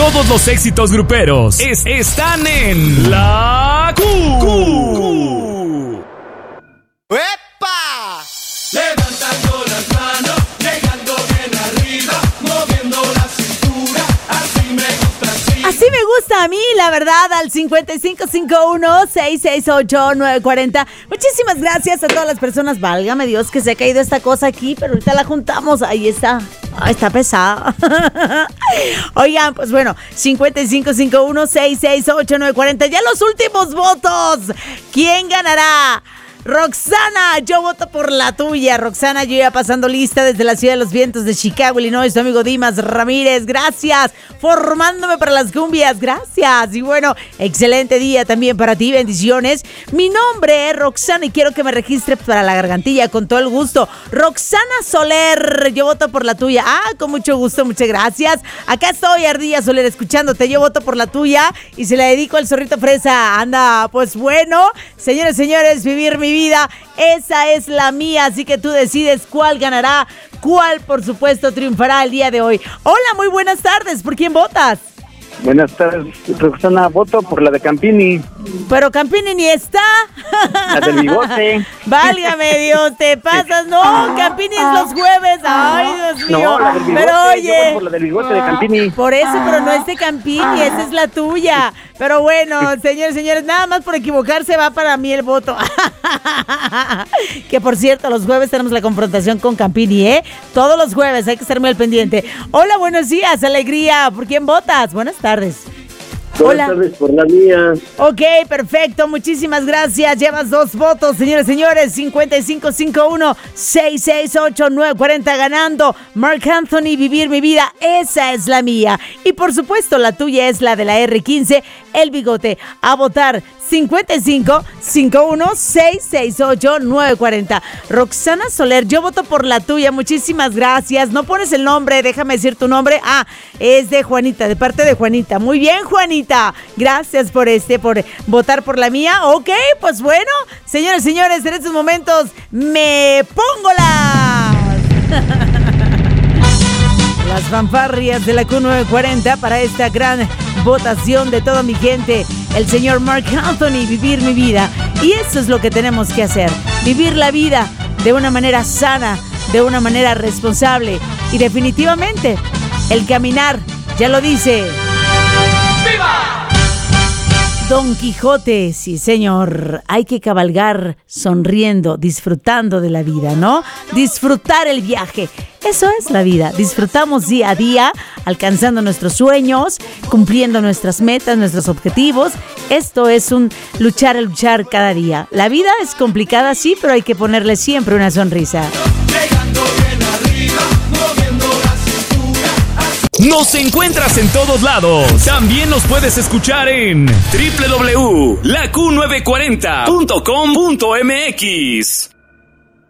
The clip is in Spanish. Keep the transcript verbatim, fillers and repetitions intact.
Todos los éxitos gruperos es, están en La Q. Q. ¡Epa! Levantando las manos, llegando bien arriba, moviendo la cintura, así me gusta, así. Así me gusta a mí, la verdad, al cincuenta y cinco cincuenta y uno, sesenta y seis ocho, nueve cuarenta. Muchísimas gracias a todas las personas. Válgame Dios que se ha caído esta cosa aquí, pero ahorita la juntamos. Ahí está. Ah, está pesada. Oigan, pues bueno, cincuenta y cinco cincuenta y uno, sesenta y seis ocho, nueve cuarenta. Ya los últimos votos. ¿Quién ganará? Roxana, yo voto por la tuya. Roxana, yo iba pasando lista desde la Ciudad de los Vientos de Chicago, Illinois. Tu amigo Dimas Ramírez, gracias. Formándome para las cumbias, gracias. Y bueno, excelente día también para ti, bendiciones. Mi nombre es Roxana y quiero que me registre para la gargantilla con todo el gusto. Roxana Soler, yo voto por la tuya. Ah, con mucho gusto, muchas gracias. Acá estoy, Ardilla Soler, escuchándote. Yo voto por la tuya y se la dedico al zorrito fresa. Anda, pues bueno, señores, señores, vivir mi vida, esa es la mía, así que tú decides cuál ganará, cuál por supuesto triunfará el día de hoy. Hola, muy buenas tardes, ¿por quién votas? Buenas tardes, Roxana, voto por la de Campini. Pero Campini ni está. La del bigote. Válgame Dios, te pasas. No, Campini es los jueves. Ay, Dios mío. No, la del bigote. Pero oye, yo voy por la del bigote de Campini. Por eso, pero no es de Campini, esa es la tuya. Pero bueno, señores, señores, nada más por equivocarse va para mí el voto. Que por cierto, los jueves tenemos la confrontación con Campini, ¿eh? Todos los jueves, hay que estar muy al pendiente. Hola, buenos días, alegría. ¿Por quién votas? Buenas tardes. Buenas Hola. tardes por la mía. Ok, perfecto, muchísimas gracias. Llevas dos votos, señores, señores. cincuenta y cinco cincuenta y uno, sesenta y seis ocho, nueve cuarenta ganando. Marc Anthony, Vivir mi vida, esa es la mía. Y por supuesto, la tuya es la de la erre quince, El Bigote. A votar cincuenta y cinco cincuenta y uno, sesenta y seis ocho, nueve cuarenta. Roxana Soler, yo voto por la tuya. Muchísimas gracias. No pones el nombre, déjame decir tu nombre. Ah, es de Juanita, de parte de Juanita. Muy bien, Juanita. Gracias por este, por votar por la mía. Ok, pues bueno, señores, señores, en estos momentos me pongo las... las fanfarrias de la Q nueve cuarenta para esta gran votación de toda mi gente. El señor Marc Anthony, Vivir mi vida. Y eso es lo que tenemos que hacer. Vivir la vida de una manera sana, de una manera responsable. Y definitivamente, el caminar, ya lo dice... ¡Viva! Don Quijote, sí señor, hay que cabalgar sonriendo, disfrutando de la vida, ¿no? Disfrutar el viaje, eso es la vida. Disfrutamos día a día, alcanzando nuestros sueños, cumpliendo nuestras metas, nuestros objetivos. Esto es un luchar a luchar cada día. La vida es complicada, sí, pero hay que ponerle siempre una sonrisa. Llegando bien arriba, moviendo la cintura. Nos encuentras en todos lados. También nos puedes escuchar en doble u doble u doble u punto la q nueve cuarenta punto com punto m x.